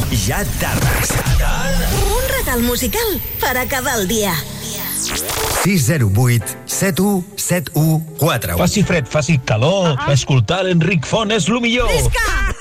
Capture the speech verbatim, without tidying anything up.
ja tardes. Un regal musical per acabar el dia. sis zero vuit set u set u quatre u. Faci fred, faci calor, escoltar l'Enric Font és el millor. Visca!